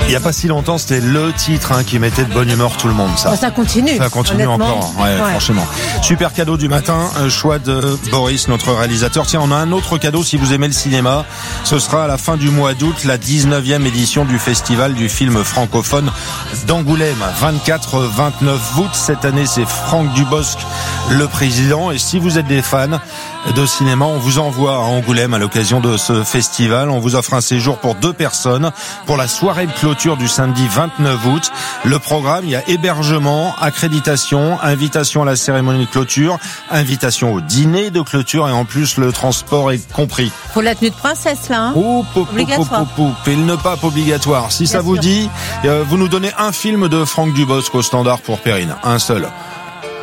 Il n'y a pas si longtemps, c'était le titre qui mettait de bonne humeur tout le monde. Ça continue. Ça continue encore, ouais. Franchement. Super cadeau du matin, choix de Boris, notre réalisateur. Tiens, on a un autre cadeau si vous aimez le cinéma. Ce sera à la fin du mois d'août, la 19e édition du festival du film francophone d'Angoulême. 24-29 août. Cette année, c'est Franck Dubosc, le président. Et si vous êtes des fans de cinéma, on vous envoie à Angoulême à l'occasion de ce festival. On vous offre un séjour pour 2 personnes pour la soirée de clôture du samedi 29 août. Le programme, il y a hébergement, accréditation, invitation à la cérémonie de clôture, invitation au dîner de clôture et en plus le transport est compris. Pour la tenue de princesse là, obligatoire. Et le pape obligatoire. Si ça vous dit, vous nous donnez un film de Franck Dubosc au standard pour Perrine. Un seul. Hamlet ?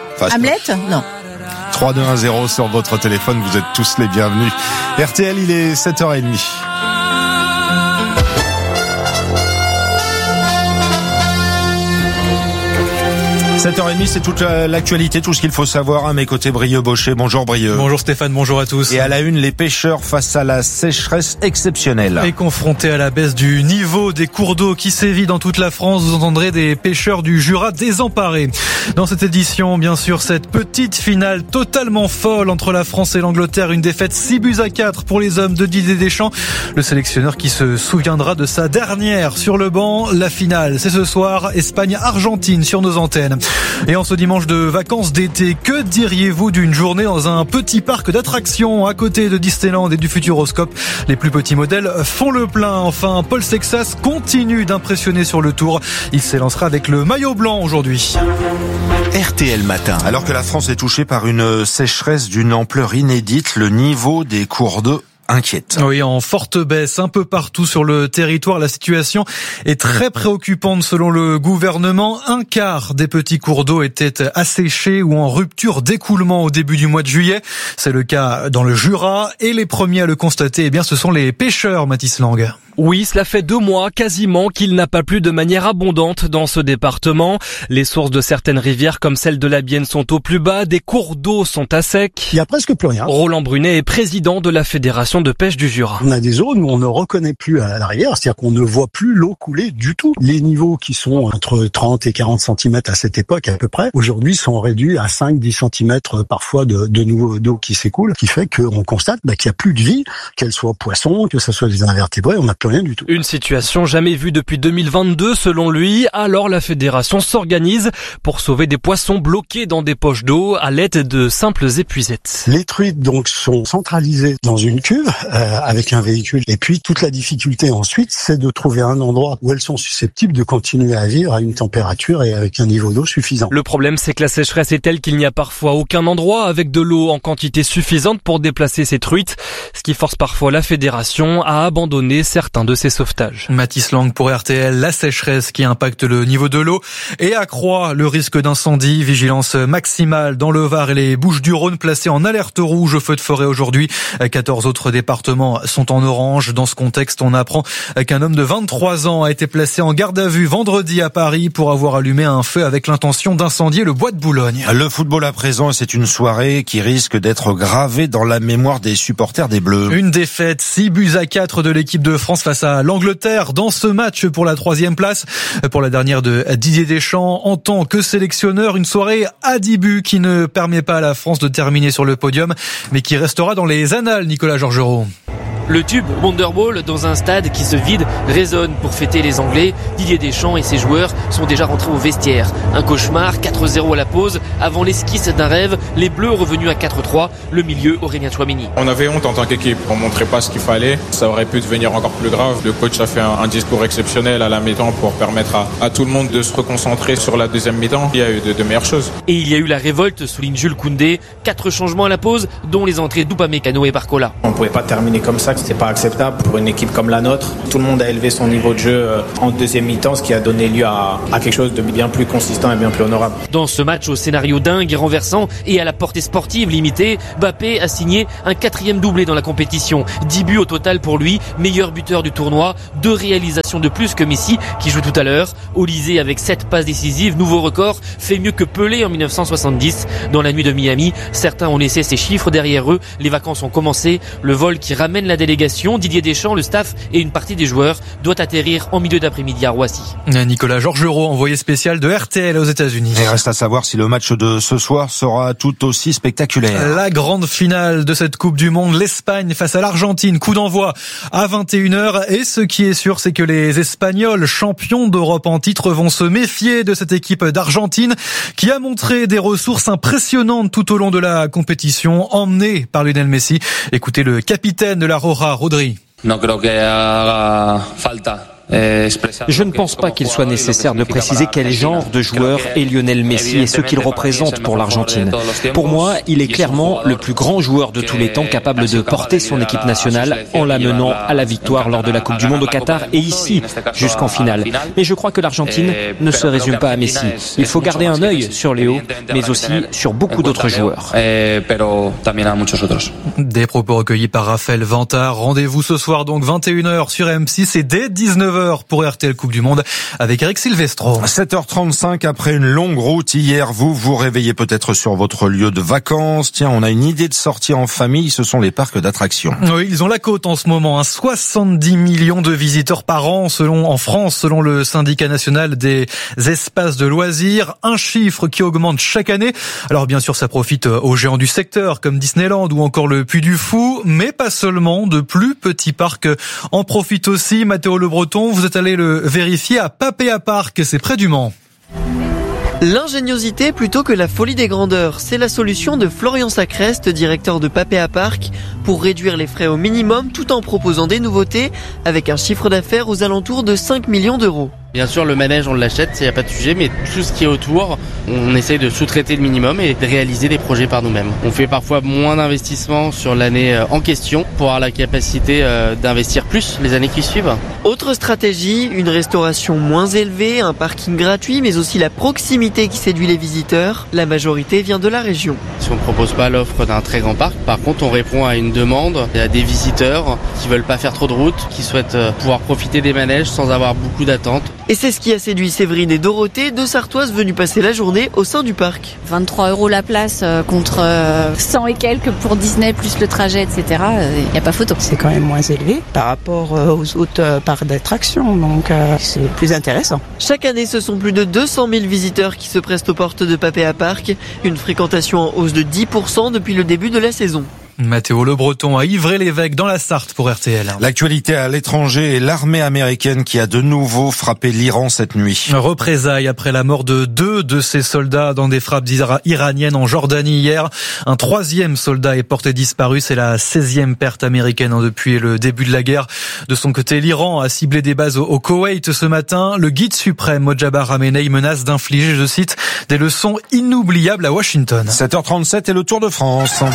Non. 3210 sur votre téléphone, vous êtes tous les bienvenus. RTL, il est 7h30. 7h30, c'est toute l'actualité, tout ce qu'il faut savoir. À mes côtés, Brieux Baucher. Bonjour Brieux. Bonjour Stéphane, bonjour à tous. Et à la une, les pêcheurs face à la sécheresse exceptionnelle. Et confrontés à la baisse du niveau des cours d'eau qui sévit dans toute la France, vous entendrez des pêcheurs du Jura désemparés. Dans cette édition, bien sûr, cette petite finale totalement folle entre la France et l'Angleterre. Une défaite 6-4 pour les hommes de Didier Deschamps. Le sélectionneur qui se souviendra de sa dernière sur le banc. La finale, c'est ce soir, Espagne-Argentine sur nos antennes. Et en ce dimanche de vacances d'été, que diriez-vous d'une journée dans un petit parc d'attractions à côté de Disneyland et du Futuroscope? Les plus petits modèles font le plein. Enfin, Paul Sexas continue d'impressionner sur le tour. Il s'élancera avec le maillot blanc aujourd'hui. RTL Matin. Alors que la France est touchée par une sécheresse d'une ampleur inédite, le niveau des cours d'eau inquiète. Oui, en forte baisse un peu partout sur le territoire. La situation est très préoccupante selon le gouvernement. Un quart des petits cours d'eau étaient asséchés ou en rupture d'écoulement au début du mois de juillet. C'est le cas dans le Jura et les premiers à le constater, ce sont les pêcheurs, Mathis Lang. Oui, cela fait 2 mois quasiment qu'il n'a pas plu de manière abondante dans ce département. Les sources de certaines rivières comme celle de la Bienne sont au plus bas, des cours d'eau sont à sec. Il y a presque plus rien. Roland Brunet est président de la Fédération de pêche du Jura. On a des zones où on ne reconnaît plus à la rivière, c'est-à-dire qu'on ne voit plus l'eau couler du tout. Les niveaux qui sont entre 30 et 40 cm à cette époque à peu près, aujourd'hui sont réduits à 5-10 cm parfois de nouveau d'eau qui s'écoule, qui fait qu'on constate qu'il n'y a plus de vie, qu'elle soit poisson, que ce soit des invertébrés, on n'a plus rien du tout. Une situation jamais vue depuis 2022 selon lui. Alors la fédération s'organise pour sauver des poissons bloqués dans des poches d'eau à l'aide de simples épuisettes. Les truites donc sont centralisées dans une cuve avec un véhicule. Et puis toute la difficulté ensuite, c'est de trouver un endroit où elles sont susceptibles de continuer à vivre à une température et avec un niveau d'eau suffisant. Le problème, c'est que la sécheresse est telle qu'il n'y a parfois aucun endroit avec de l'eau en quantité suffisante pour déplacer ces truites, ce qui force parfois la fédération à abandonner certains de ses sauvetages. Mathis Lang pour RTL, la sécheresse qui impacte le niveau de l'eau et accroît le risque d'incendie. Vigilance maximale dans le Var et les Bouches-du-Rhône placées en alerte rouge au feu de forêt aujourd'hui. 14 autres départements sont en orange. Dans ce contexte, on apprend qu'un homme de 23 ans a été placé en garde à vue vendredi à Paris pour avoir allumé un feu avec l'intention d'incendier le bois de Boulogne. Le football à présent, c'est une soirée qui risque d'être gravée dans la mémoire des supporters des Bleus. Une défaite 6-4 de l'équipe de France face à l'Angleterre dans ce match pour la 3e place. Pour la dernière de Didier Deschamps en tant que sélectionneur, une soirée à 10 buts qui ne permet pas à la France de terminer sur le podium, mais qui restera dans les annales, Nicolas Georgerot. Le tube Wonderball dans un stade qui se vide résonne pour fêter les Anglais. Didier Deschamps et ses joueurs sont déjà rentrés au vestiaire. Un cauchemar, 4-0 à la pause. Avant l'esquisse d'un rêve, les Bleus revenus à 4-3. Le milieu, Aurélien Tchouameni. On avait honte en tant qu'équipe. On montrait pas ce qu'il fallait. Ça aurait pu devenir encore plus grave. Le coach a fait un discours exceptionnel à la mi-temps pour permettre à tout le monde de se reconcentrer sur la deuxième mi-temps. Il y a eu de meilleures choses. Et il y a eu la révolte, souligne Jules Koundé. 4 changements à la pause, dont les entrées d'Upamecano et Barcola. On pouvait pas terminer comme ça. C'était pas acceptable pour une équipe comme la nôtre. Tout le monde a élevé son niveau de jeu en deuxième mi-temps, ce qui a donné lieu à quelque chose de bien plus consistant et bien plus honorable. Dans ce match au scénario dingue et renversant et à la portée sportive limitée, Mbappé a signé un 4e doublé dans la compétition. 10 buts au total pour lui, meilleur buteur du tournoi, 2 réalisations de plus que Messi qui joue tout à l'heure. Olysée avec 7 passes décisives, nouveau record, fait mieux que Pelé en 1970. Dans la nuit de Miami, certains ont laissé ces chiffres derrière eux. Les vacances ont commencé, le vol qui ramène la délégation, Didier Deschamps, le staff et une partie des joueurs doit atterrir en milieu d'après-midi à Roissy. Nicolas Georgerot, envoyé spécial de RTL aux États-Unis. Il reste à savoir si le match de ce soir sera tout aussi spectaculaire. La grande finale de cette Coupe du Monde, l'Espagne face à l'Argentine, coup d'envoi à 21h. Et ce qui est sûr, c'est que les Espagnols, champions d'Europe en titre, vont se méfier de cette équipe d'Argentine qui a montré des ressources impressionnantes tout au long de la compétition, emmenée par Lionel Messi. Écoutez le capitaine de la Roja, Rodri. No creo que haga falta. Je ne pense pas qu'il soit nécessaire de préciser quel genre de joueur est Lionel Messi et ce qu'il représente pour l'Argentine. Pour moi, il est clairement le plus grand joueur de tous les temps, capable de porter son équipe nationale en la menant à la victoire lors de la Coupe du Monde au Qatar et ici jusqu'en finale. Mais je crois que l'Argentine ne se résume pas à Messi. Il faut garder un œil sur Léo, mais aussi sur beaucoup d'autres joueurs. Des propos recueillis par Raphaël Vantard. Rendez-vous ce soir donc 21h sur M6 et dès 19h pour RTL Coupe du Monde avec Eric Silvestro. 7h35 après une longue route hier, vous vous réveillez peut-être sur votre lieu de vacances. Tiens, on a une idée de sortir en famille, ce sont les parcs d'attractions. Oui, ils ont la cote en ce moment, 70 millions de visiteurs par an en France, selon le syndicat national des espaces de loisirs, un chiffre qui augmente chaque année. Alors bien sûr, ça profite aux géants du secteur comme Disneyland ou encore le Puy du Fou, mais pas seulement, de plus petits parcs en profitent aussi. Mathéo Le Breton, vous êtes allé le vérifier à Papéa Park, c'est près du Mans. L'ingéniosité plutôt que la folie des grandeurs, c'est la solution de Florian Sacrest, directeur de Papéa Park, pour réduire les frais au minimum tout en proposant des nouveautés avec un chiffre d'affaires aux alentours de 5 millions d'euros. Bien sûr, le manège, on l'achète, il n'y a pas de sujet, mais tout ce qui est autour, on essaye de sous-traiter le minimum et de réaliser des projets par nous-mêmes. On fait parfois moins d'investissements sur l'année en question pour avoir la capacité d'investir plus les années qui suivent. Autre stratégie, une restauration moins élevée, un parking gratuit, mais aussi la proximité qui séduit les visiteurs. La majorité vient de la région. Si on ne propose pas l'offre d'un très grand parc, par contre, on répond à une demande. Il y a des visiteurs qui veulent pas faire trop de route, qui souhaitent pouvoir profiter des manèges sans avoir beaucoup d'attente. Et c'est ce qui a séduit Séverine et Dorothée, deux Sartoises venues passer la journée au sein du parc. 23 € la place contre 100 et quelques pour Disney plus le trajet, etc. Il n'y a pas photo. C'est quand même moins élevé par rapport aux autres parcs d'attractions, donc c'est plus intéressant. Chaque année, ce sont plus de 200 000 visiteurs qui se pressent aux portes de Papéa Park, une fréquentation en hausse de 10% depuis le début de la saison. Mathéo Le Breton à Ivry-l'Évêque dans la Sarthe pour RTL. L'actualité à l'étranger et l'armée américaine qui a de nouveau frappé l'Iran cette nuit. Représailles après la mort de 2 de ses soldats dans des frappes iraniennes en Jordanie hier. Un 3e soldat est porté disparu. C'est la 16e perte américaine depuis le début de la guerre. De son côté, l'Iran a ciblé des bases au Koweït ce matin. Le guide suprême Mojtaba Khamenei menace d'infliger, je cite, des leçons inoubliables à Washington. 7h37 et le Tour de France.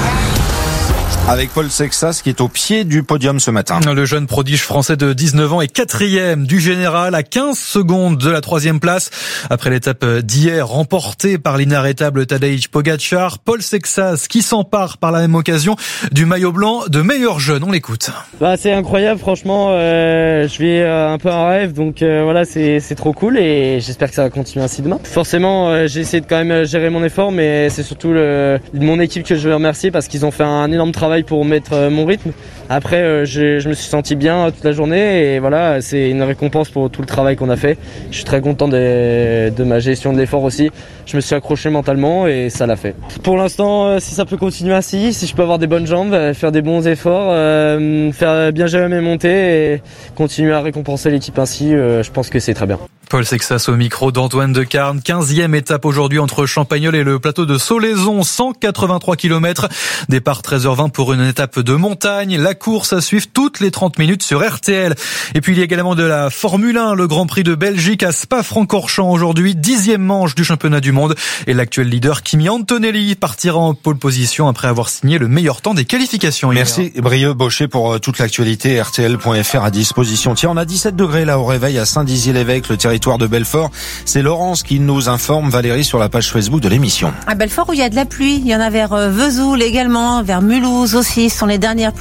Avec Paul Sexas qui est au pied du podium ce matin. Le jeune prodige français de 19 ans est 4e du général à 15 secondes de la 3e place. Après l'étape d'hier remportée par l'inarrêtable Tadej Pogačar, Paul Sexas qui s'empare par la même occasion du maillot blanc de meilleur jeune. On l'écoute. C'est incroyable, franchement. Je vis un peu un rêve, donc voilà, c'est trop cool et j'espère que ça va continuer ainsi demain. Forcément, j'ai essayé de quand même gérer mon effort, mais c'est surtout mon équipe que je veux remercier parce qu'ils ont fait un énorme travail pour mettre mon rythme. Après, je me suis senti bien toute la journée et voilà, c'est une récompense pour tout le travail qu'on a fait. Je suis très content de ma gestion de l'effort aussi. Je me suis accroché mentalement et ça l'a fait. Pour l'instant, si ça peut continuer ainsi, si je peux avoir des bonnes jambes, faire des bons efforts, faire bien gérer mes montées et continuer à récompenser l'équipe ainsi, je pense que c'est très bien. Paul Sexas au micro d'Antoine Decarne. 15e étape aujourd'hui entre Champagnole et le plateau de Solaison, 183 km. Départ 13h20 pour une étape de montagne. La course à suivre toutes les 30 minutes sur RTL. Et puis il y a également de la Formule 1, le Grand Prix de Belgique à Spa-Francorchamps aujourd'hui, 10e manche du championnat du monde. Et l'actuel leader Kimi Antonelli partira en pole position après avoir signé le meilleur temps des qualifications. Merci Brieux Baucher pour toute l'actualité. RTL.fr à disposition. Tiens, on a 17 degrés là au réveil à Saint-Dizier-l'Évêque, le territoire de Belfort. C'est Laurence qui nous informe, Valérie, sur la page Facebook de l'émission. À Belfort où il y a de la pluie, il y en a vers Vesoul également, vers Mulhouse aussi. Ce sont les dernières pluies d'hier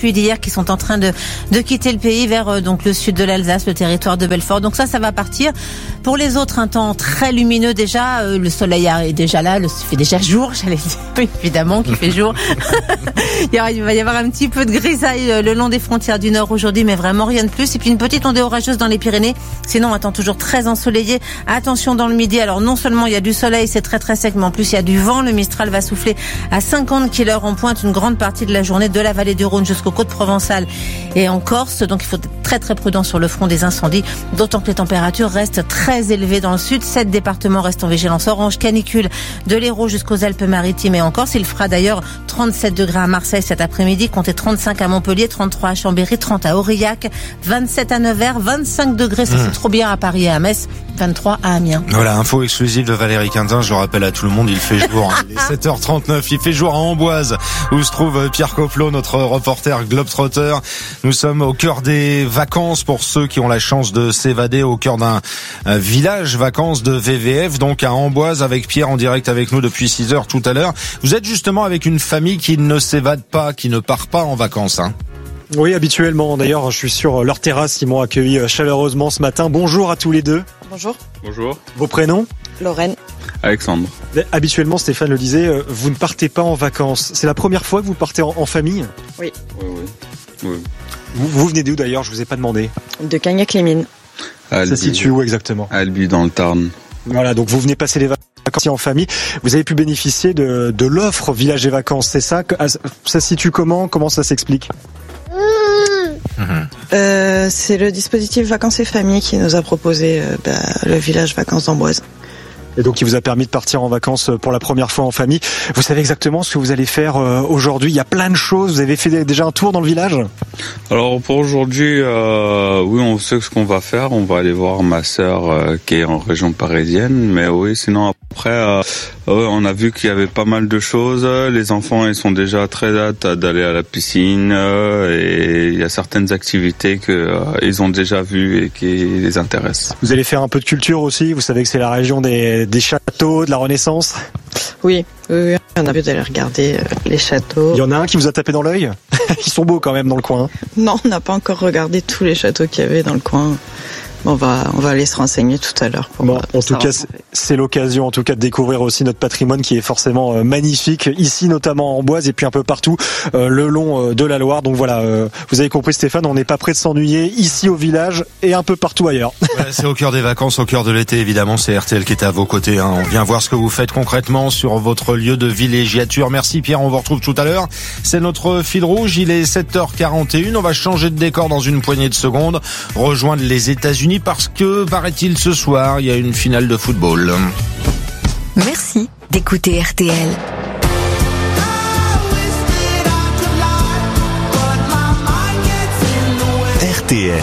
qui sont en train de quitter le pays vers donc le sud de l'Alsace, le territoire de Belfort. Donc ça va partir. Pour les autres, un temps très lumineux déjà. Le soleil est déjà là. Il fait déjà jour. J'allais dire évidemment qu'il fait jour. Il va y avoir un petit peu de grisaille le long des frontières du Nord aujourd'hui, mais vraiment rien de plus. Et puis une petite ondée orageuse dans les Pyrénées. Sinon, un temps toujours très ensoleillé. Attention dans le midi. Alors non seulement il y a du soleil, c'est très très sec, mais en plus il y a du vent. Le Mistral va souffler à 50 km en pointe une grande partie de la journée, de la vallée du Rhône jusqu'aux côtes provençales et en Corse. Donc il faut être très très prudent sur le front des incendies, d'autant que les températures restent très élevées dans le sud. 7 départements restent en vigilance orange canicule de l'Hérault jusqu'aux Alpes-Maritimes et en Corse. Il fera d'ailleurs 37 degrés à Marseille cet après-midi, comptez 35 à Montpellier, 33 à Chambéry, 30 à Aurillac, 27 à Nevers, 25 degrés, ça c'est trop bien à Paris et à Metz, 23 à Amiens. Voilà, info exclusive de Valérie Quintin. Je rappelle à tout le monde, il fait jour. Il est 7h39, il fait jour à Amboise, où se trouve Pierre Coplot, notre reporter globetrotter. Nous sommes au cœur des vacances pour ceux qui ont la chance de s'évader au cœur d'un village vacances de VVF, donc à Amboise, avec Pierre en direct avec nous depuis 6h tout à l'heure. Vous êtes justement avec une famille qui ne s'évade pas, qui ne part pas en vacances, hein. Oui, habituellement. D'ailleurs, je suis sur leur terrasse. Ils m'ont accueilli chaleureusement ce matin. Bonjour à tous les deux. Bonjour. Bonjour. Vos prénoms ? Lorraine. Alexandre. Habituellement, Stéphane le disait, vous ne partez pas en vacances. C'est la première fois que vous partez en famille ? Oui. Oui. Vous venez d'où d'ailleurs ? Je vous ai pas demandé. De Cagnac-les-Mines. Ça se situe où exactement ? À Albi, dans le Tarn. Voilà, donc vous venez passer les vacances en famille. Vous avez pu bénéficier de l'offre Village et Vacances, c'est ça ? Ça se situe comment ? Comment ça s'explique ? C'est le dispositif Vacances et Familles qui nous a proposé le village Vacances d'Amboise. Et donc qui vous a permis de partir en vacances pour la première fois en famille. Vous savez exactement ce que vous allez faire aujourd'hui ? Il y a plein de choses. Vous avez fait déjà un tour dans le village ? Alors pour aujourd'hui, oui, on sait ce qu'on va faire. On va aller voir ma sœur qui est en région parisienne. Mais oui, sinon après, on a vu qu'il y avait pas mal de choses. Les enfants, ils sont déjà très hâte d'aller à la piscine. Et il y a certaines activités que ils ont déjà vues et qui les intéressent. Vous allez faire un peu de culture aussi. Vous savez que c'est la région des châteaux, de la Renaissance ? Oui, on a vu d'aller regarder les châteaux. Il y en a un qui vous a tapé dans l'œil ? Ils sont beaux quand même dans le coin. Non, on n'a pas encore regardé tous les châteaux qu'il y avait dans le coin. On va aller se renseigner tout à l'heure. En tout cas, c'est l'occasion en tout cas de découvrir aussi notre patrimoine qui est forcément magnifique, ici notamment en Amboise et puis un peu partout le long de la Loire. Donc voilà, vous avez compris Stéphane, on n'est pas prêt de s'ennuyer ici au village et un peu partout ailleurs. Ouais, c'est au cœur des vacances, au cœur de l'été évidemment, c'est RTL qui est à vos côtés, hein. On vient voir ce que vous faites concrètement sur votre lieu de villégiature. Merci Pierre, on vous retrouve tout à l'heure. C'est notre fil rouge, il est 7h41, on va changer de décor dans une poignée de secondes, rejoindre les États-Unis parce que, paraît-il, ce soir, il y a une finale de football. Merci d'écouter RTL. RTL.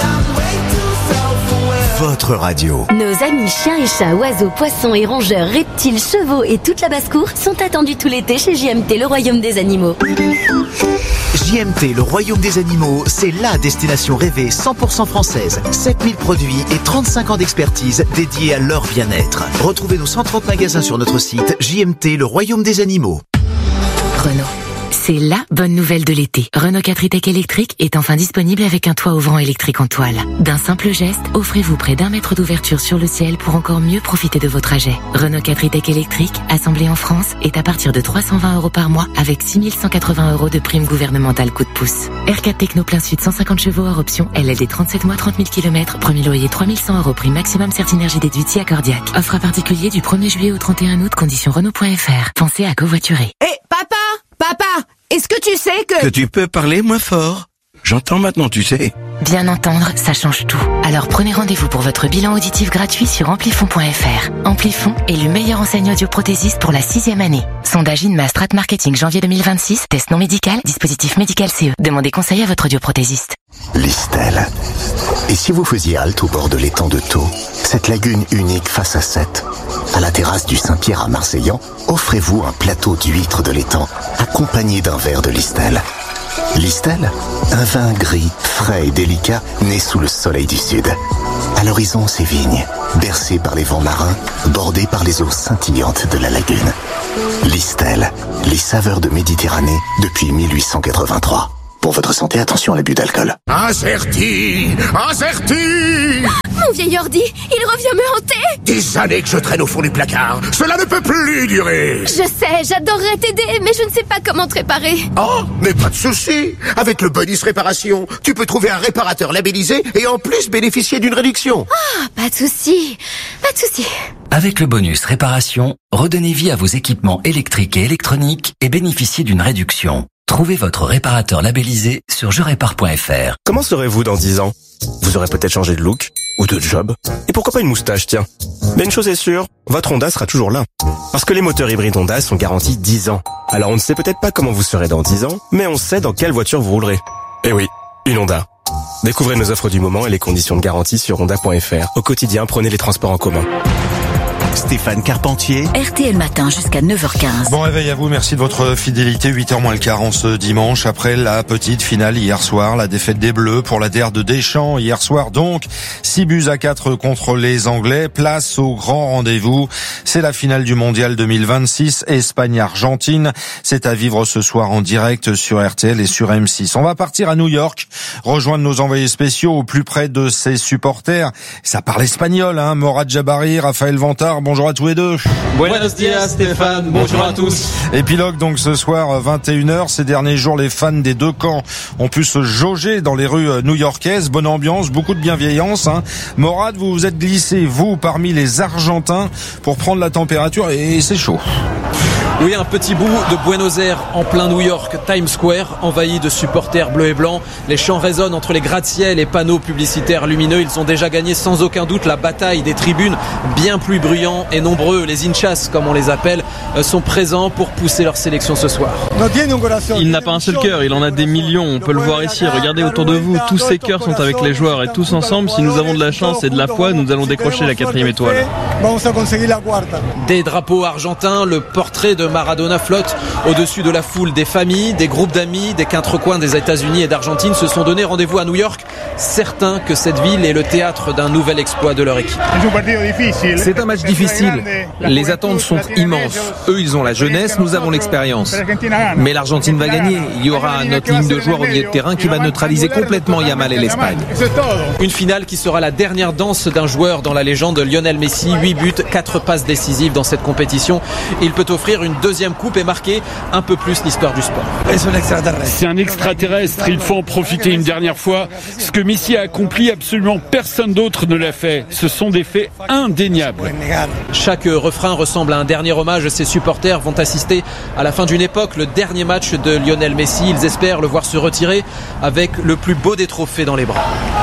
Votre radio. Nos amis chiens et chats, oiseaux, poissons et rongeurs, reptiles, chevaux et toute la basse-cour sont attendus tout l'été chez JMT, le royaume des animaux. JMT, le royaume des animaux, c'est la destination rêvée 100% française. 7000 produits et 35 ans d'expertise dédiés à leur bien-être. Retrouvez nos 130 magasins sur notre site JMT, le royaume des animaux. Renault. C'est la bonne nouvelle de l'été. Renault 4 e-Tech électrique est enfin disponible avec un toit ouvrant électrique en toile. D'un simple geste, offrez-vous près d'1 mètre d'ouverture sur le ciel pour encore mieux profiter de vos trajets. Renault 4 e-Tech électrique, assemblé en France, est à partir de 320 € par mois avec 6180 € de prime gouvernementale coup de pouce. R4 Techno plein sud 150 chevaux hors option, LLD 37 mois 30 000 km, premier loyer 3100 € prime maximum Certinergie déduite si accordiaque. Offre à particulier du 1er juillet au 31 août, conditions Renault.fr. Pensez à covoiturer. Papa, est-ce que tu sais que tu peux parler moins fort? J'entends maintenant, tu sais. Bien entendre, ça change tout. Alors prenez rendez-vous pour votre bilan auditif gratuit sur Amplifon.fr. Amplifon est le meilleur enseigne audioprothésiste pour la 6e année. Sondage INMA Strat Marketing janvier 2026, test non médical, dispositif médical CE. Demandez conseil à votre audioprothésiste. Listel. Et si vous faisiez halte au bord de l'étang de Thau, cette lagune unique face à Sète, à la terrasse du Saint-Pierre à Marseillan, offrez-vous un plateau d'huîtres de l'étang, accompagné d'un verre de Listel. Listel, un vin gris, frais et délicat, né sous le soleil du sud. À l'horizon, ses vignes, bercées par les vents marins, bordées par les eaux scintillantes de la lagune. Listel, les saveurs de Méditerranée depuis 1883. Pour votre santé, attention à l'abus d'alcool. Acerti! Mon vieil ordi, il revient me hanter. Des années que je traîne au fond du placard. Cela ne peut plus durer. Je sais, j'adorerais t'aider, mais je ne sais pas comment te réparer. Oh, mais pas de souci. Avec le bonus réparation, tu peux trouver un réparateur labellisé et en plus bénéficier d'une réduction. Ah, pas de souci. Avec le bonus réparation, redonnez vie à vos équipements électriques et électroniques et bénéficiez d'une réduction. Trouvez votre réparateur labellisé sur jerépare.fr. Comment serez-vous dans 10 ans? Vous aurez peut-être changé de look ou de job. Et pourquoi pas une moustache, tiens. Mais une chose est sûre, votre Honda sera toujours là. Parce que les moteurs hybrides Honda sont garantis 10 ans. Alors on ne sait peut-être pas comment vous serez dans 10 ans, mais on sait dans quelle voiture vous roulerez. Eh oui, une Honda. Découvrez nos offres du moment et les conditions de garantie sur honda.fr. Au quotidien, prenez les transports en commun. Stéphane Carpentier. RTL Matin jusqu'à 9h15. Bon réveil à vous, merci de votre fidélité. 8h moins le quart en ce dimanche. Après la petite finale hier soir, la défaite des Bleus pour la DER de Deschamps. Hier soir donc, 6-4 contre les Anglais. Place au grand rendez-vous. C'est la finale du Mondial 2026, Espagne-Argentine. C'est à vivre ce soir en direct sur RTL et sur M6. On va partir à New York, rejoindre nos envoyés spéciaux au plus près de ses supporters. Ça parle espagnol, hein. Morad Jabari, Raphaël Vantard. Bonjour à tous les deux. Buenos dias Stéphane, bonjour à tous. Épilogue donc ce soir 21h. Ces derniers jours, les fans des deux camps ont pu se jauger dans les rues new-yorkaises. Bonne ambiance, beaucoup de bienveillance, hein. Morad, vous vous êtes glissé, vous, parmi les Argentins pour prendre la température et c'est chaud. Oui, un petit bout de Buenos Aires en plein New York, Times Square, envahi de supporters bleus et blancs. Les chants résonnent entre les gratte-ciel et panneaux publicitaires lumineux. Ils ont déjà gagné sans aucun doute la bataille des tribunes, bien plus bruyants et nombreux. Les hinchas, comme on les appelle, sont présents pour pousser leur sélection ce soir. Il n'a pas un seul cœur, il en a des millions. On peut le voir ici, regardez autour de vous. Tous ces cœurs sont avec les joueurs et tous ensemble, si nous avons de la chance et de la foi, nous allons décrocher la 4e étoile. Des drapeaux argentins, le portrait de Maradona flotte au-dessus de la foule. Des familles, des groupes d'amis, des quatre coins des États-Unis et d'Argentine se sont donné rendez-vous à New York, certains que cette ville est le théâtre d'un nouvel exploit de leur équipe. C'est un match difficile. Les attentes sont immenses. Eux, ils ont la jeunesse, nous avons l'expérience. Mais l'Argentine va gagner. Il y aura notre ligne de joueurs au milieu de terrain qui va neutraliser complètement Yamal et l'Espagne. Une finale qui sera la dernière danse d'un joueur dans la légende, Lionel Messi. 8 buts, 4 passes décisives dans cette compétition. Il peut offrir une deuxième coupe et marquer un peu plus l'histoire du sport. C'est un extraterrestre, il faut en profiter une dernière fois. Ce que Messi a accompli, absolument personne d'autre ne l'a fait. Ce sont des faits indéniables. Chaque refrain ressemble à un dernier hommage. Ses supporters vont assister à la fin d'une époque, le dernier match de Lionel Messi. Ils espèrent le voir se retirer avec le plus beau des trophées dans les bras.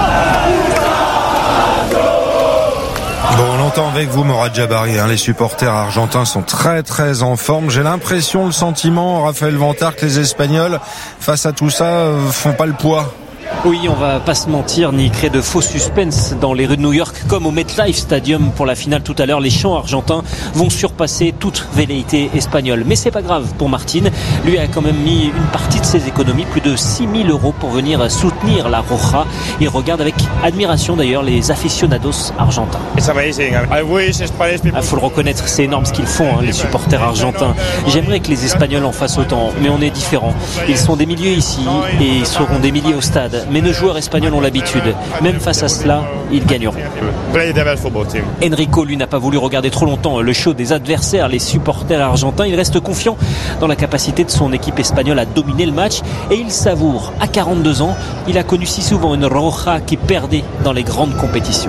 Bon, on l'entend avec vous, Morad Jabari, hein. Les supporters argentins sont très très en forme. J'ai l'impression, le sentiment, Raphaël Vantard, que les Espagnols, face à tout ça, font pas le poids. Oui, on va pas se mentir ni créer de faux suspense dans les rues de New York comme au MetLife Stadium pour la finale tout à l'heure. Les chants argentins vont surpasser toute velléité espagnole. Mais c'est pas grave pour Martin. Lui a quand même mis une partie de ses économies, plus de 6 000 € pour venir soutenir la Roja. Il regarde avec admiration d'ailleurs les aficionados argentins. Faut le reconnaître, c'est énorme ce qu'ils font, hein, les supporters argentins. J'aimerais que les Espagnols en fassent autant, mais on est différents. Ils sont des milliers ici et ils seront des milliers au stade. Mais nos joueurs espagnols ont l'habitude. Même face à cela, ils gagneront. Enrico, lui, n'a pas voulu regarder trop longtemps le show des adversaires, les supporters argentins. Il reste confiant dans la capacité de son équipe espagnole à dominer le match. Et il savoure. À 42 ans, il a connu si souvent une Roja qui perdait dans les grandes compétitions.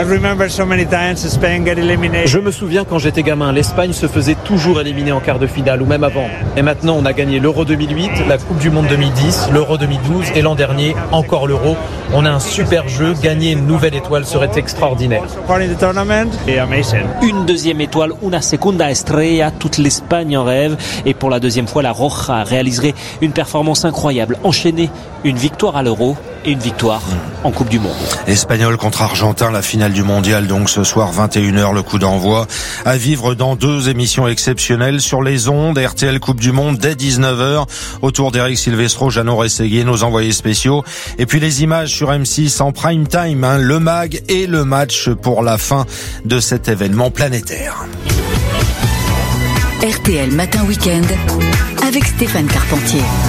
Je me souviens quand j'étais gamin, l'Espagne se faisait toujours éliminer en quart de finale ou même avant. Et maintenant, on a gagné l'Euro 2008, la Coupe du Monde 2010, l'Euro 2012 et l'an dernier, encore l'Euro. On a un super jeu. Gagner une nouvelle étoile serait extraordinaire. Une deuxième étoile, una segunda estrella, toute l'Espagne en rêve. Et pour la deuxième fois, la Roja réaliserait une performance incroyable. Enchaîner une victoire à l'Euro et une victoire en Coupe du Monde. Espagnol contre Argentin, la finale du Mondial, donc ce soir 21h, le coup d'envoi. À vivre dans 2 émissions exceptionnelles sur les ondes, RTL Coupe du Monde dès 19h, autour d'Eric Silvestro, Jeannot Rességuier, nos envoyés spéciaux. Et puis les images sur M6 en prime time, hein, le MAG et le match pour la fin de cet événement planétaire. RTL Matin Week-end avec Stéphane Carpentier.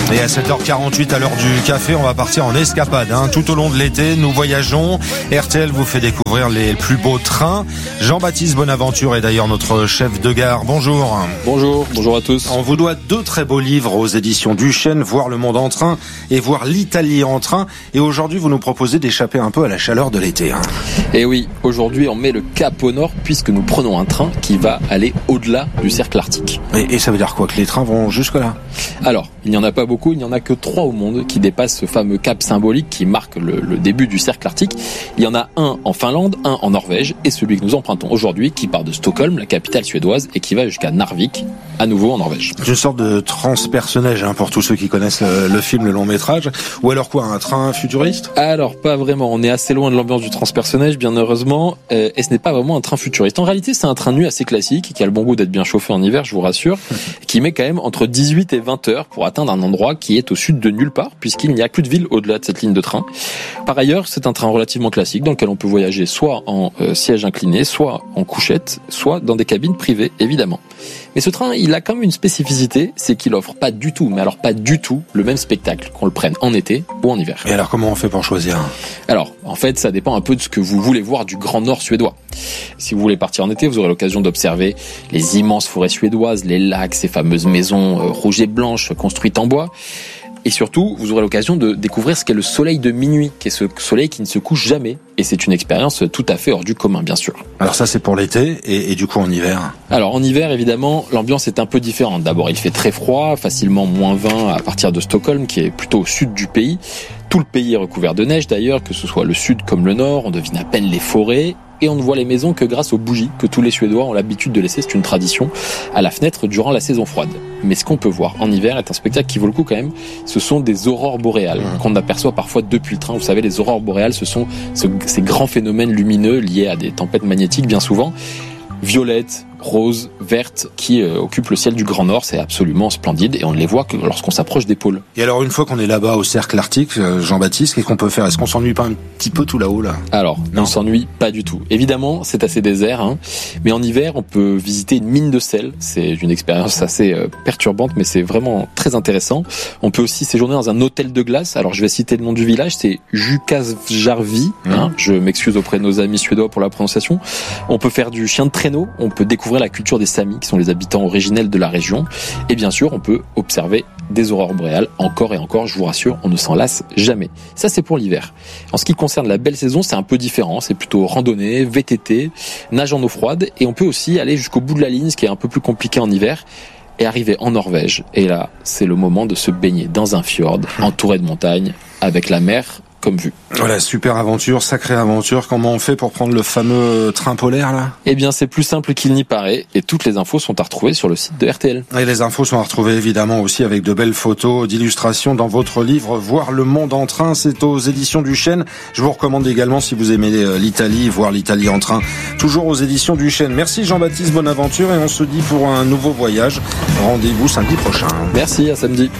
Et à 7h48 à l'heure du café, on va partir en escapade. Tout au long de l'été, nous voyageons. RTL vous fait découvrir les plus beaux trains. Jean-Baptiste Bonaventure est d'ailleurs notre chef de gare. Bonjour. Bonjour à tous. On vous doit 2 très beaux livres aux éditions Duchesne, Voir le monde en train et Voir l'Italie en train. Et aujourd'hui, vous nous proposez d'échapper un peu à la chaleur de l'été. Et oui, aujourd'hui, on met le cap au nord puisque nous prenons un train qui va aller au-delà du cercle arctique. Et ça veut dire quoi, que les trains vont jusque-là? Alors, il n'y en a pas beaucoup, il n'y en a que 3 au monde qui dépassent ce fameux cap symbolique qui marque le début du cercle arctique. Il y en a un en Finlande, un en Norvège et celui que nous empruntons aujourd'hui qui part de Stockholm, la capitale suédoise, et qui va jusqu'à Narvik, à nouveau en Norvège. Une sorte de transpersonnage pour tous ceux qui connaissent le film, le long métrage. Ou alors quoi, un train futuriste? Alors, pas vraiment, on est assez loin de l'ambiance du transpersonnage, bien heureusement, et ce n'est pas vraiment un train futuriste. En réalité, c'est un train de nuit assez classique, qui a le bon goût d'être bien chauffé en hiver, je vous rassure, qui met quand même entre 18 et 20 heures pour atteindre un endroit qui est au sud de nulle part, puisqu'il n'y a plus de ville au-delà de cette ligne de train. Par ailleurs, c'est un train relativement classique dans lequel on peut voyager soit en siège incliné, soit en couchette, soit dans des cabines privées, évidemment. Mais ce train, il a quand même une spécificité, c'est qu'il offre pas du tout, mais alors pas du tout, le même spectacle, qu'on le prenne en été ou en hiver. Et alors comment on fait pour choisir? Alors, en fait, ça dépend un peu de ce que vous voulez voir du Grand Nord suédois. Si vous voulez partir en été, vous aurez l'occasion d'observer les immenses forêts suédoises, les lacs, ces fameuses maisons rouges et blanches construites en bois. Et surtout, vous aurez l'occasion de découvrir ce qu'est le soleil de minuit, qui est ce soleil qui ne se couche jamais. Et c'est une expérience tout à fait hors du commun, bien sûr. Alors ça, c'est pour l'été, et du coup en hiver? Alors en hiver, évidemment, l'ambiance est un peu différente. D'abord, il fait très froid, facilement moins 20 à partir de Stockholm, qui est plutôt au sud du pays. Tout le pays est recouvert de neige d'ailleurs, que ce soit le sud comme le nord, on devine à peine les forêts. Et on ne voit les maisons que grâce aux bougies que tous les Suédois ont l'habitude de laisser, c'est une tradition, à la fenêtre durant la saison froide. Mais ce qu'on peut voir en hiver est un spectacle qui vaut le coup quand même, ce sont des aurores boréales qu'on aperçoit parfois depuis le train. Vous savez, les aurores boréales, ce sont ces grands phénomènes lumineux liés à des tempêtes magnétiques bien souvent. Violettes, roses, vertes, qui occupent le ciel du Grand Nord. C'est absolument splendide et on ne les voit que lorsqu'on s'approche des pôles. Et alors, une fois qu'on est là-bas au cercle arctique, Jean-Baptiste, qu'est-ce qu'on peut faire? Est-ce qu'on s'ennuie pas un petit peu tout là-haut, là? Alors, non, on s'ennuie pas du tout. Évidemment, c'est assez désert, mais en hiver, on peut visiter une mine de sel. C'est une expérience assez perturbante, mais c'est vraiment très intéressant. On peut aussi séjourner dans un hôtel de glace. Alors, je vais citer le nom du village, c'est Jukkasjärvi. Je m'excuse auprès de nos amis suédois pour la prononciation. On peut faire du chien de traîneau. On peut découvrir la culture des Samis, qui sont les habitants originels de la région. Et bien sûr, on peut observer des aurores boréales encore et encore, je vous rassure, on ne s'en lasse jamais. Ça, c'est pour l'hiver. En ce qui concerne la belle saison, c'est un peu différent. C'est plutôt randonnée, VTT, nage en eau froide. Et on peut aussi aller jusqu'au bout de la ligne, ce qui est un peu plus compliqué en hiver, et arriver en Norvège. Et là, c'est le moment de se baigner dans un fjord, entouré de montagnes, avec la mer comme vue. Voilà, super aventure, sacrée aventure. Comment on fait pour prendre le fameux train polaire, là? Eh bien, c'est plus simple qu'il n'y paraît, et toutes les infos sont à retrouver sur le site de RTL. Et les infos sont à retrouver évidemment aussi avec de belles photos d'illustrations dans votre livre Voir le monde en train, c'est aux éditions Duchesne. Je vous recommande également, si vous aimez l'Italie, Voir l'Italie en train, toujours aux éditions Duchesne. Merci Jean-Baptiste Bonaventure, et on se dit pour un nouveau voyage. Rendez-vous samedi prochain. Merci, à samedi.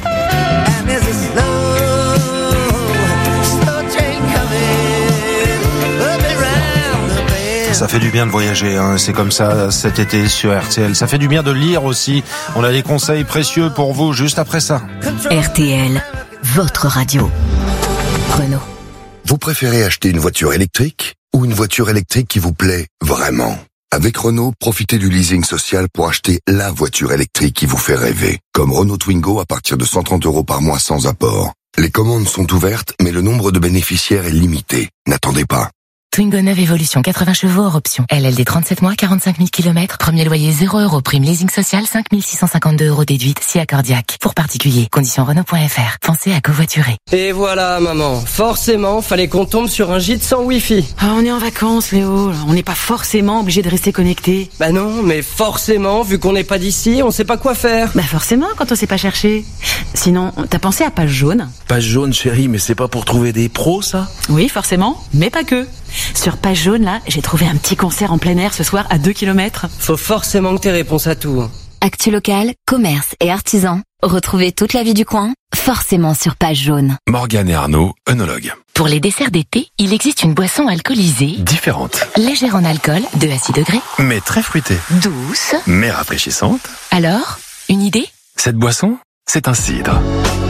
Ça fait du bien de voyager, c'est comme ça cet été sur RTL. Ça fait du bien de lire aussi. On a des conseils précieux pour vous juste après ça. RTL, votre radio. Renault. Vous préférez acheter une voiture électrique ou une voiture électrique qui vous plaît vraiment? Avec Renault, profitez du leasing social pour acheter la voiture électrique qui vous fait rêver. Comme Renault Twingo à partir de 130 € par mois sans apport. Les commandes sont ouvertes, mais le nombre de bénéficiaires est limité. N'attendez pas. Twingo 9 Evolution 80 chevaux hors option. LLD 37 mois, 45 000 km. Premier loyer 0 €. Prime leasing social 5 652 € déduite si accordiaque. Pour particulier. Conditions Renault.fr. Pensez à covoiturer. Et voilà, maman. Forcément, fallait qu'on tombe sur un gîte sans Wi-Fi. Ah, on est en vacances, Léo. On n'est pas forcément obligé de rester connecté. Bah non, mais forcément, vu qu'on n'est pas d'ici, on sait pas quoi faire. Bah forcément, quand on sait pas chercher. Sinon, t'as pensé à Page Jaune? Page Jaune, chérie, mais c'est pas pour trouver des pros, ça? Oui, forcément, mais pas que. Sur Page Jaune, là, j'ai trouvé un petit concert en plein air ce soir à 2 km. Faut forcément que t'aies réponse à tout. Actu local, commerce et artisans. Retrouvez toute la vie du coin, forcément sur Page Jaune. Morgane et Arnaud, œnologues. Pour les desserts d'été, il existe une boisson alcoolisée. Différente. Légère en alcool, 2 à 6 degrés. Mais très fruitée. Douce. Mais rafraîchissante. Alors, une idée? Cette boisson, c'est un cidre.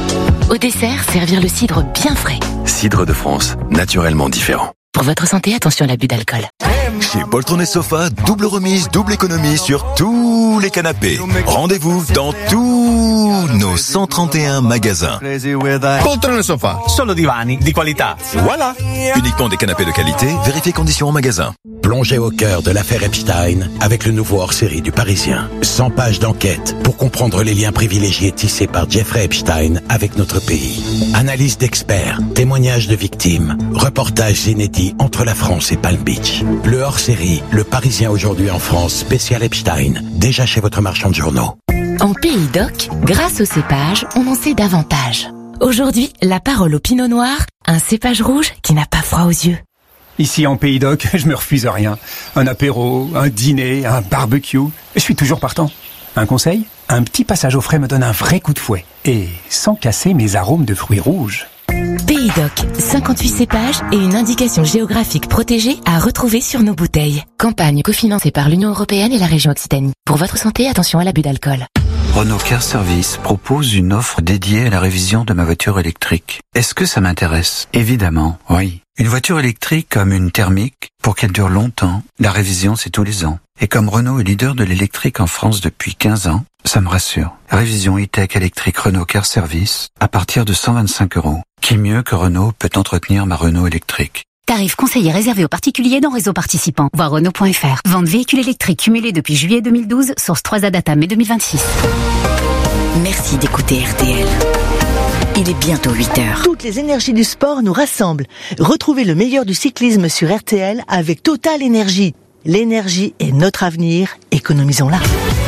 Au dessert, servir le cidre bien frais. Cidre de France, naturellement différent. Pour votre santé, attention à l'abus d'alcool. Chez Poltron et Sofa, double remise, double économie sur tous les canapés. Rendez-vous dans tous nos 131 magasins. Poltron et Sofa, solo divani di qualità. Voilà. Uniquement des canapés de qualité, vérifiez conditions en magasin. Plongez au cœur de l'affaire Epstein avec le nouveau hors-série du Parisien. 100 pages d'enquête pour comprendre les liens privilégiés tissés par Jeffrey Epstein avec notre pays. Analyse d'experts, témoignages de victimes, reportages inédits entre la France et Palm Beach. Le hors-série, Le Parisien aujourd'hui en France, spécial Epstein, déjà chez votre marchand de journaux. En Pays d'Oc, grâce au cépage, on en sait davantage. Aujourd'hui, la parole au pinot noir, un cépage rouge qui n'a pas froid aux yeux. Ici en Pays d'Oc, je me refuse rien. Un apéro, un dîner, un barbecue, je suis toujours partant. Un conseil ? Un petit passage au frais me donne un vrai coup de fouet. Et sans casser mes arômes de fruits rouges. Pays d'Oc, 58 cépages et une indication géographique protégée à retrouver sur nos bouteilles. Campagne cofinancée par l'Union européenne et la région Occitanie. Pour votre santé, attention à l'abus d'alcool. Renault Care Service propose une offre dédiée à la révision de ma voiture électrique. Est-ce que ça m'intéresse ? Évidemment, oui. Une voiture électrique comme une thermique, pour qu'elle dure longtemps, la révision c'est tous les ans. Et comme Renault est leader de l'électrique en France depuis 15 ans, ça me rassure. Révision e-tech électrique Renault Care Service à partir de 125 €. Qui mieux que Renault peut entretenir ma Renault électrique ? Tarif conseillé réservé aux particuliers dans réseau participant. Voir Renault.fr. Vente véhicule électrique cumulé depuis juillet 2012. Source 3A Data mai 2026. Merci d'écouter RTL. Il est bientôt 8h. Toutes les énergies du sport nous rassemblent. Retrouvez le meilleur du cyclisme sur RTL avec Total Énergie. L'énergie est notre avenir. Économisons-la.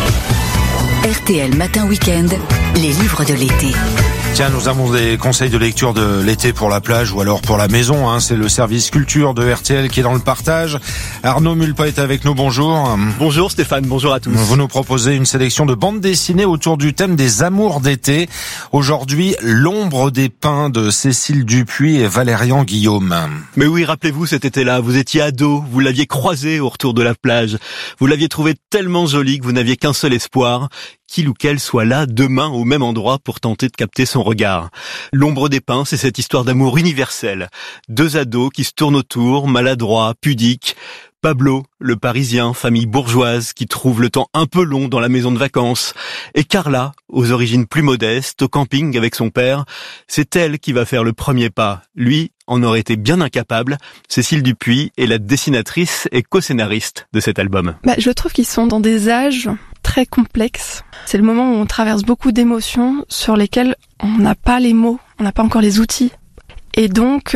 RTL Matin Week-end, les livres de l'été. Tiens, nous avons des conseils de lecture de l'été pour la plage ou alors pour la maison. C'est le service culture de RTL qui est dans le partage. Arnaud Mulpa est avec nous, bonjour. Bonjour Stéphane, bonjour à tous. Vous nous proposez une sélection de bandes dessinées autour du thème des amours d'été. Aujourd'hui, L'ombre des pins de Cécile Dupuis et Valérian Guillaume. Mais oui, rappelez-vous cet été-là, vous étiez ado, vous l'aviez croisé au retour de la plage. Vous l'aviez trouvé tellement jolie que vous n'aviez qu'un seul espoir, qu'il ou qu'elle soit là demain au même endroit pour tenter de capter son regard. L'ombre des pins, c'est cette histoire d'amour universel. Deux ados qui se tournent autour, maladroits, pudiques. Pablo, le Parisien, famille bourgeoise qui trouve le temps un peu long dans la maison de vacances. Et Carla, aux origines plus modestes, au camping avec son père. C'est elle qui va faire le premier pas. Lui en aurait été bien incapable. Cécile Dupuis est la dessinatrice et co-scénariste de cet album. Je trouve qu'ils sont dans des âges très complexes. C'est le moment où on traverse beaucoup d'émotions sur lesquelles on n'a pas les mots, on n'a pas encore les outils. Et donc,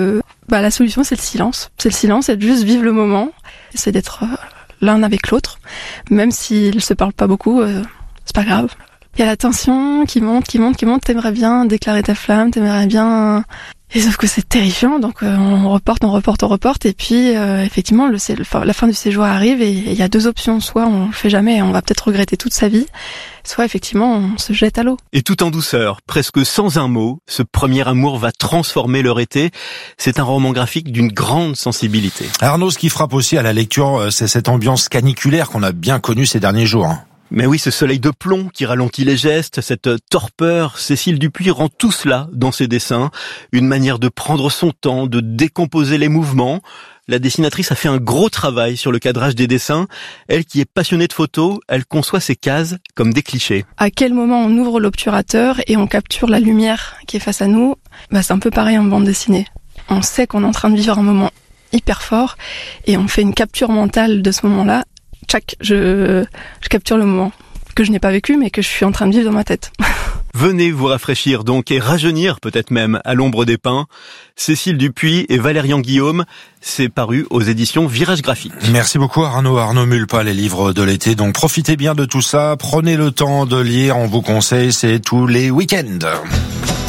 la solution, c'est le silence. C'est le silence, c'est de juste vivre le moment. C'est d'être l'un avec l'autre. Même s'ils se parlent pas beaucoup, c'est pas grave. Il y a la tension qui monte. T'aimerais bien déclarer ta flamme, t'aimerais bien... Et sauf que c'est terrifiant, donc on reporte. Et puis, effectivement, la fin du séjour arrive et il y a deux options. Soit on le fait jamais et on va peut-être regretter toute sa vie. Soit, effectivement, on se jette à l'eau. Et tout en douceur, presque sans un mot, ce premier amour va transformer leur été. C'est un roman graphique d'une grande sensibilité. Arnaud, ce qui frappe aussi à la lecture, c'est cette ambiance caniculaire qu'on a bien connue ces derniers jours. Mais oui, ce soleil de plomb qui ralentit les gestes, cette torpeur, Cécile Dupuis rend tout cela dans ses dessins. Une manière de prendre son temps, de décomposer les mouvements. La dessinatrice a fait un gros travail sur le cadrage des dessins. Elle qui est passionnée de photos, elle conçoit ces cases comme des clichés. À quel moment on ouvre l'obturateur et on capture la lumière qui est face à nous ? C'est un peu pareil en bande dessinée. On sait qu'on est en train de vivre un moment hyper fort et on fait une capture mentale de ce moment-là. Tchac, je capture le moment que je n'ai pas vécu mais que je suis en train de vivre dans ma tête. Venez vous rafraîchir donc et rajeunir peut-être même à l'ombre des pins. Cécile Dupuis et Valérian Guillaume, c'est paru aux éditions Virage Graphique. Merci beaucoup Arnaud Mulpa, les livres de l'été. Donc profitez bien de tout ça, prenez le temps de lire, on vous conseille, c'est tous les week-ends.